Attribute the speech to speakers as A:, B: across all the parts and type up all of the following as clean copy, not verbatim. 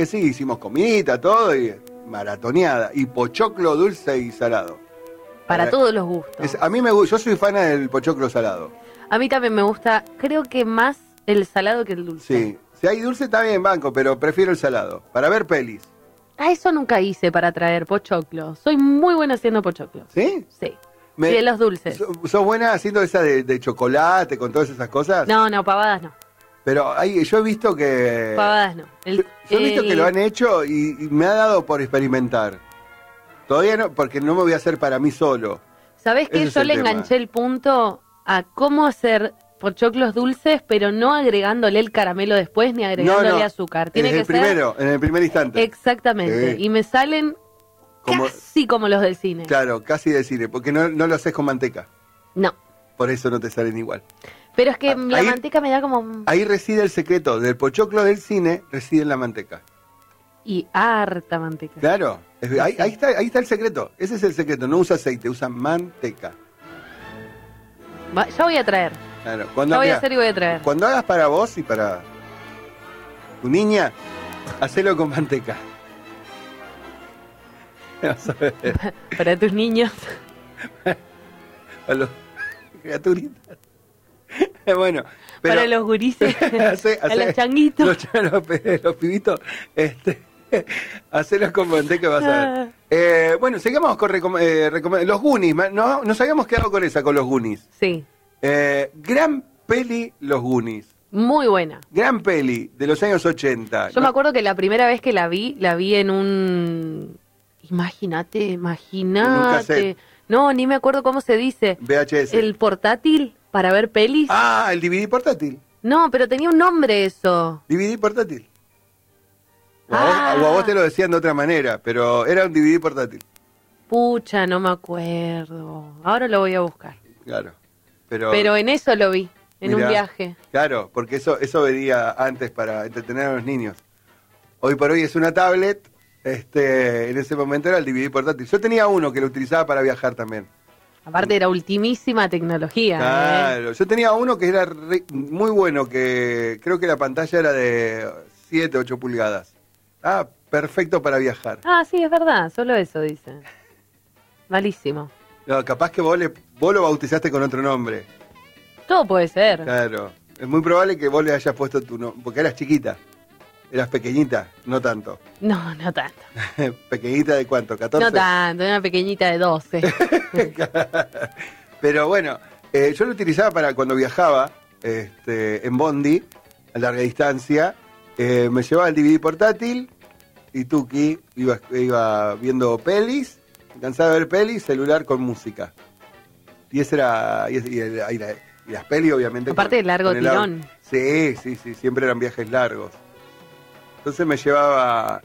A: Que sí, hicimos comidita, todo, y maratoneada. Y pochoclo dulce y salado.
B: Para todos los gustos.
A: A mí me gusta, yo soy fan del pochoclo salado.
B: A mí también me gusta, creo que más el salado que el dulce.
A: Sí, si hay dulce está bien, banco, pero prefiero el salado. Para ver pelis.
B: Ah, eso nunca hice para traer pochoclo. Soy muy buena haciendo pochoclo.
A: ¿Sí?
B: Sí. Y de los dulces.
A: ¿Sos buena haciendo esa de chocolate, con todas esas cosas?
B: No, pavadas no.
A: Pero yo he visto que...
B: Pavadas no.
A: Yo he visto que lo han hecho y me ha dado por experimentar. Todavía no, porque no me voy a hacer para mí solo.
B: ¿Sabés qué? Yo le enganché el punto a cómo hacer pochoclos dulces, pero no agregándole el caramelo después ni agregándole azúcar. Tiene que ser
A: en el primer instante.
B: Exactamente. Y me salen casi como los del cine.
A: Claro, casi del cine, porque no lo haces con manteca.
B: No.
A: Por eso no te salen igual.
B: Pero es que la manteca me da como...
A: Ahí reside el secreto. Del pochoclo del cine reside en la manteca.
B: Y harta manteca.
A: Claro. Ahí está el secreto. Ese es el secreto. No usa aceite, usa manteca.
B: Ya voy a traer.
A: Claro.
B: Ya voy a hacer y voy a traer.
A: Cuando hagas para vos y para tu niña, hacelo con manteca.
B: Para tus niños.
A: A los criaturitas. Bueno, pero
B: para los gurises, a los changuitos.
A: Los pibitos, hacelos con manteca, vas a ver. Bueno, seguimos con los Goonies. No, nos habíamos quedado con los Goonies.
B: Sí.
A: Gran peli, los Goonies.
B: Muy buena.
A: Gran peli, de los años 80.
B: Yo me acuerdo que la primera vez que la vi en un... Imagínate. No, ni me acuerdo cómo se dice.
A: VHS.
B: El portátil para ver pelis.
A: Ah, el DVD portátil.
B: No, pero tenía un nombre eso.
A: DVD portátil. O a vos te lo decían de otra manera, pero era un DVD portátil.
B: Pucha, no me acuerdo. Ahora lo voy a buscar.
A: Claro.
B: Pero en eso lo vi, en un viaje.
A: Claro, porque eso venía antes para entretener a los niños. Hoy por hoy es una tablet. En ese momento era el DVD portátil. Yo tenía uno que lo utilizaba para viajar también.
B: Aparte era ultimísima tecnología.
A: Claro, yo tenía uno que era muy bueno, que creo que la pantalla era de 7, 8 pulgadas. Ah, perfecto para viajar.
B: Ah, sí, es verdad, solo eso dice. Malísimo.
A: No, capaz que vos lo bautizaste con otro nombre.
B: Todo puede ser.
A: Claro, es muy probable que vos le hayas puesto tu nombre, porque eras chiquita. Eras pequeñita, no tanto.
B: No, no tanto.
A: ¿Pequeñita de cuánto? ¿14?
B: No tanto, una pequeñita de 12.
A: Pero bueno, yo lo utilizaba para cuando viajaba en Bondi, a larga distancia. Me llevaba el DVD portátil y Tuki iba viendo pelis, cansaba de ver pelis, celular con música. Y ese era... Y las pelis, obviamente...
B: Aparte de largo tirón.
A: Sí, siempre eran viajes largos. Entonces me llevaba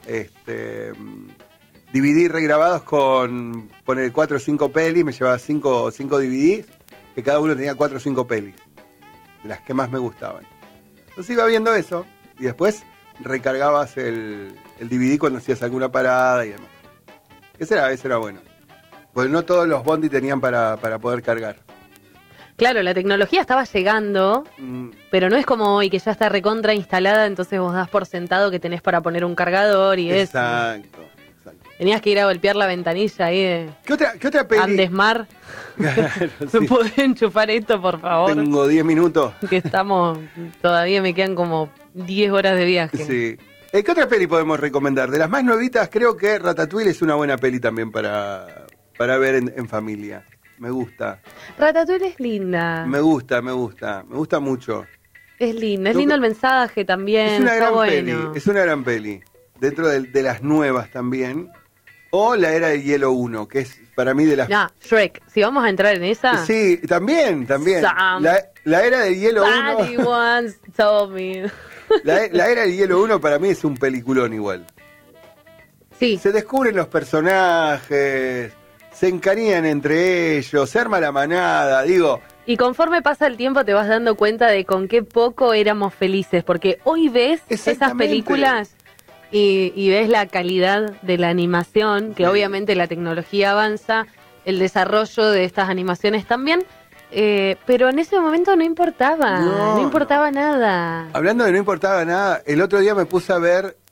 A: DVD regrabados con poner 4 o 5 pelis, me llevaba 5 DVDs, que cada uno tenía 4 o 5 pelis, de las que más me gustaban. Entonces iba viendo eso, y después recargabas el DVD cuando hacías alguna parada y demás. Ese era bueno. Porque no todos los Bondi tenían para poder cargar.
B: Claro, la tecnología estaba llegando, pero no es como hoy, que ya está recontra instalada, entonces vos das por sentado que tenés para poner un cargador y eso.
A: Exacto.
B: Tenías que ir a golpear la ventanilla ahí de...
A: ¿Qué otra peli?
B: Andesmar. Claro, sí. ¿Me podés enchufar esto, por favor?
A: Tengo 10 minutos.
B: Que todavía me quedan como 10 horas de viaje.
A: Sí. ¿Qué otra peli podemos recomendar? De las más nuevitas, creo que Ratatouille es una buena peli también para ver en familia. Me gusta.
B: Ratatouille es linda.
A: Me gusta mucho.
B: Es linda, es lindo el mensaje también.
A: Es una gran peli. Dentro de las nuevas también. O La Era del Hielo 1, que es para mí de las...
B: Shrek, si vamos a entrar en esa...
A: Sí, también. La Era del Hielo 1...
B: once told me.
A: La Era del Hielo 1 para mí es un peliculón igual.
B: Sí.
A: Se descubren los personajes... Se encariñan entre ellos, se arma la manada, digo...
B: Y conforme pasa el tiempo te vas dando cuenta de con qué poco éramos felices, porque hoy ves esas películas y ves la calidad de la animación, que obviamente la tecnología avanza, el desarrollo de estas animaciones también, pero en ese momento no importaba, no importaba nada.
A: Hablando de no importaba nada, el otro día me puse a ver